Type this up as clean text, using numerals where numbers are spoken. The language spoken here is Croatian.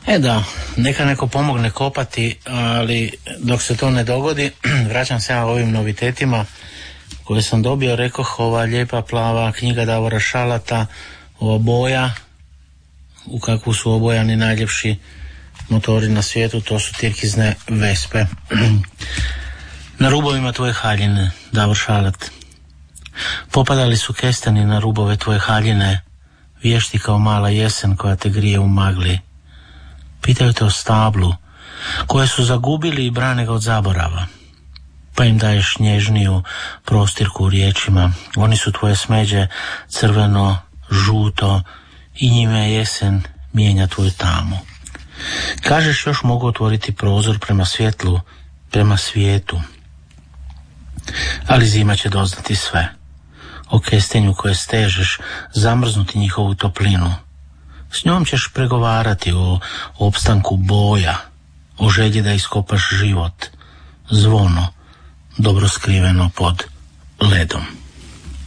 Da, neka neko pomogne kopati, ali dok se to ne dogodi, vraćam se ja ovim novitetima koje sam dobio. Rekoh, ova lijepa plava knjiga Davora Šalata, ova boja u kakvu su obojani najljepši motori na svijetu, to su tirkizne Vespe. Na rubovima tvoje haljine, Davor Šalat. Popadali su kesteni na rubove tvoje haljine, vješti kao mala jesen koja te grije u magli. Pitaju te o stablu, koje su zagubili i brane ga od zaborava. Pa im daješ nježniju prostirku u riječima. Oni su tvoje smeđe, crveno, žuto, i njime jesen mijenja tvoju tamu. Kažeš, još mogu otvoriti prozor prema svjetlu, prema svijetu. Ali zima će doznati sve. O kestenju koje stežeš, zamrznuti njihovu toplinu. S njom ćeš pregovarati o opstanku boja, o želji da iskopaš život, zvono, dobro skriveno pod ledom.